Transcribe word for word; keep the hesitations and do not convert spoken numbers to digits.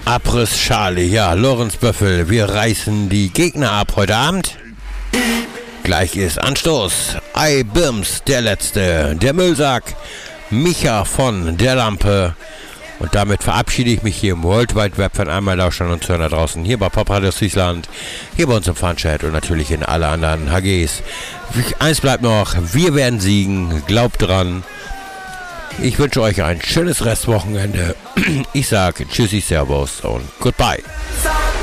Abriss Charlie, ja, Lorenz Böffel, wir reißen die Gegner ab heute Abend. Gleich ist Anstoß. Ei Bims, der Letzte, der Müllsack, Micha von der Lampe. Und damit verabschiede ich mich hier im World Wide Web von einmal Lauschern und Zuhören da draußen. Hier bei Pop Radio Friesland, hier bei uns im Funchat und natürlich in alle anderen H Gs. Eins bleibt noch, wir werden siegen, glaubt dran. Ich wünsche euch ein schönes Restwochenende. Ich sage Tschüssi, Servus und Goodbye.